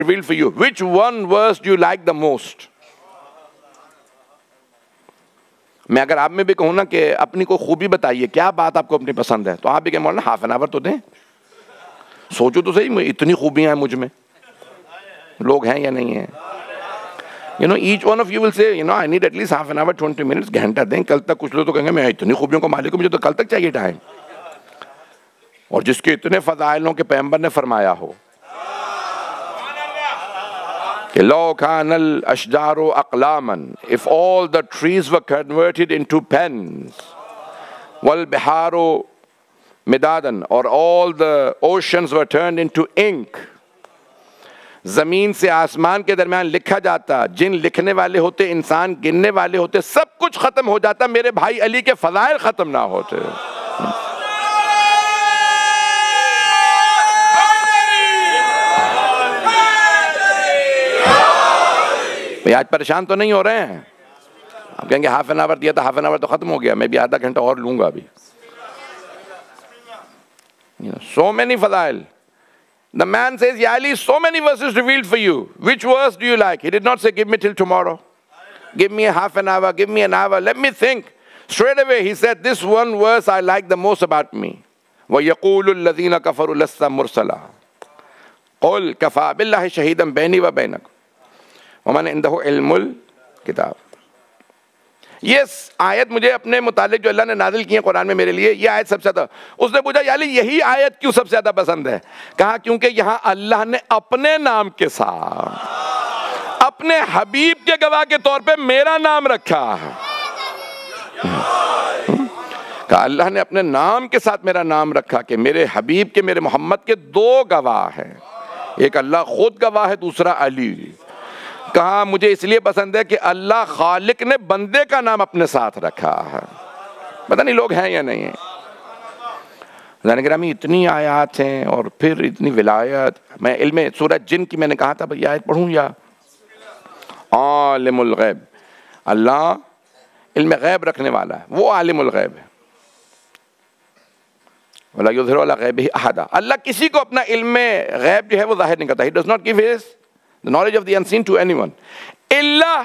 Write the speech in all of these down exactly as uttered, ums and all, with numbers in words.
revealed for you. Which one verse do you like the most? मैं अगर आप में भी कहूँ ना कि अपनी कोई खूबी बताइए, क्या बात आपको अपनी पसंद है, तो आप भी कहें मौलाना हाफ एन आवर तो दें, सोचो तो सही इतनी खूबियां हैं मुझ में, लोग हैं या नहीं हैं. You know, each one of you will say, you know, I need at least half an hour, twenty minutes, घंटा दें. कल तक कुछ लोग तो कहेंगे मैं इतनी खूबियों का मालिक हूँ, मुझे तो कल तक चाहिए टाइम. और जिसके इतने फज़ाइलों के पैगंबर ने फरमाया हो कि लो कानल अशजारो अक़लामन, if all the trees were converted into pens, wal biharo midadan, or all the oceans were turned into ink, زمین سے آسمان کے درمیان لکھا جاتا, جن لکھنے والے ہوتے, انسان گننے والے ہوتے, سب کچھ ختم ہو جاتا, میرے بھائی علی کے فضائل ختم نہ ہوتے. آج پریشان تو نہیں ہو رہے ہیں؟ آپ کہیں گے ہاف این آور دیا تھا, ہاف این آور تو ختم ہو گیا, میں بھی آدھا گھنٹہ اور لوں گا ابھی. So many فضائل. The man says, Ya Ali, so many verses revealed for you. Which verse do you like? He did not say, give me till tomorrow. Give me a half an hour, give me an hour, let me think. Straight away he said, this one verse I like the most about me. وَيَقُولُ الَّذِينَ كَفَرُوا لَسْتَ مُرْسَلًا قُلْ كَفَى بِاللَّهِ شَهِيدًا بَيْنِي وَبَيْنَكُمْ وَمَنْ عِنْدَهُ عِلْمُ الْكِتَابِ. یہ آیت مجھے اپنے متعلق جو اللہ نے نازل کی ہے قرآن میں میرے لیے, یہ آیت سب سے زیادہ, اس نے پوچھا یا علی یہی آیت کیوں سب سے زیادہ پسند ہے؟ کہا کیونکہ یہاں اللہ نے اپنے نام کے ساتھ اپنے حبیب کے گواہ کے طور پہ میرا نام رکھا ہے. کہا اللہ نے اپنے نام کے ساتھ میرا نام رکھا کہ میرے حبیب کے, میرے محمد کے دو گواہ ہیں, ایک اللہ خود گواہ ہے, دوسرا علی. کہا مجھے اس لیے پسند ہے کہ اللہ خالق نے بندے کا نام اپنے ساتھ رکھا ہے. پتہ نہیں لوگ ہیں یا نہیں ہیں. حضرات گرامی اتنی آیات ہیں اور پھر اتنی ولایت. میں علم سورہ جن کی میں نے کہا تھا بھئی آیت پڑھوں یا عالم الغیب, اللہ علم غیب رکھنے والا ہے, وہ عالم الغیب ہے. وَلَا يُظْهِرُ عَلَىٰ غَيْبِهِ أَحَدًا, اللہ کسی کو اپنا علم غیب جو ہے وہ ظاہر نہیں کرتا. He does not give his the knowledge of the unseen to anyone. اللہ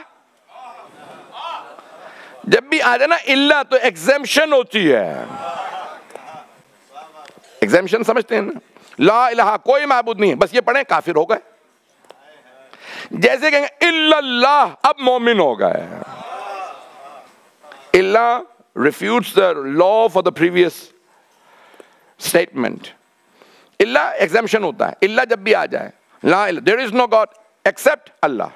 جب بھی آ جائے نا اللہ تو ایگزیمشن ہوتی ہے. ایگزیمشن سمجھتے ہیں نا, لا الہ کوئی معبود نہیں ہے, بس یہ پڑھیں کافر ہو گئے. جیسے کہیں گے الا اللہ, اب مومن ہو گئے. اللہ refutes the law for the previous statement. اللہ ایگزیمشن ہوتا ہے. اللہ جب بھی آ جائے, لا الہ, there is no God except اللہ.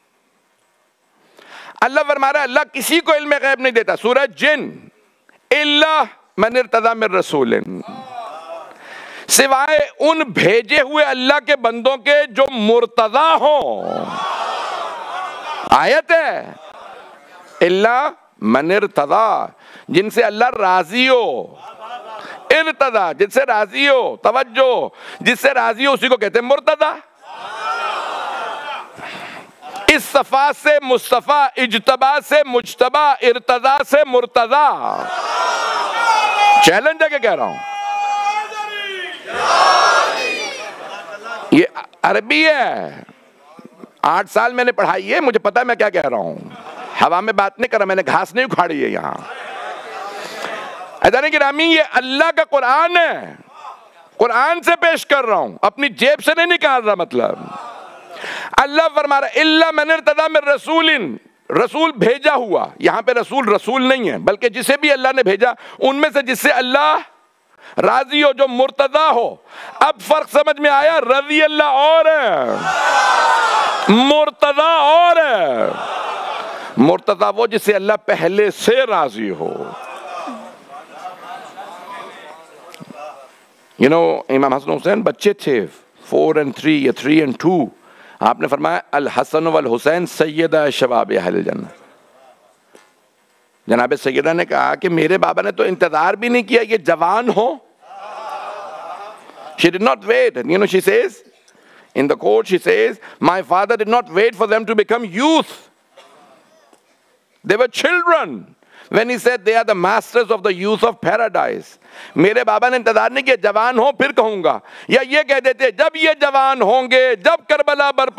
اللہ فرما رہا ہے اللہ کسی کو علم غیب نہیں دیتا. سورہ جن, الا من ارتضی من رسول, سوائے ان بھیجے ہوئے اللہ کے بندوں کے جو مرتضی ہوں. آیت ہے الا من ارتضی, جن سے اللہ راضی ہو. ارتضی جن سے راضی ہو, توجہ, جس سے راضی ہو اسی کو کہتے ہیں مرتضی. اس صفا سے مصطفیٰ, اجتبا سے مجتبا, ارتضا سے مرتضی. چیلنج ہے کہ کہہ رہا ہوں, یہ عربی ہے. آٹھ سال میں نے پڑھائی ہے, مجھے پتا ہے میں کیا کہہ رہا ہوں. ہوا میں بات نہیں کر رہا, میں نے گھاس نہیں اکھاڑی ہے یہاں. حضرات گرامی یہ اللہ کا قرآن ہے, قرآن سے پیش کر رہا ہوں, اپنی جیب سے نہیں نکال رہا. مطلب اللہ فرما رہا الا من ارتضی من رسول, رسول بھیجا ہوا. یہاں پہ رسول رسول نہیں ہے, بلکہ جسے بھی اللہ نے بھیجا ان میں سے جس سے اللہ راضی ہو, جو مرتضی ہو. اب فرق سمجھ میں آیا, رضی اللہ اور ہے, مرتضی اور ہے. مرتضی وہ جس سے اللہ پہلے سے راضی ہو. You know, امام حسن حسین بچے تھے, فور اینڈ تھری یا تھری اینڈ ٹو. آپ نے فرمایا الحسن والحسین سیدہ شباب اہل الجنہ. جناب سیدہ نے کہا کہ میرے بابا نے تو انتظار بھی نہیں کیا یہ جوان ہو. She did not wait. And you know, she says, in the court she says, my father did not wait for them to become youth. They were children. when he said they are the masters of the youth of paradise. میرے بابا نے انتظار نہیں کیا جوان ہوں پھر کہوں گا، یا یہ کہہ دیتے جب یہ جوان ہوں گے، جب کربلا برپا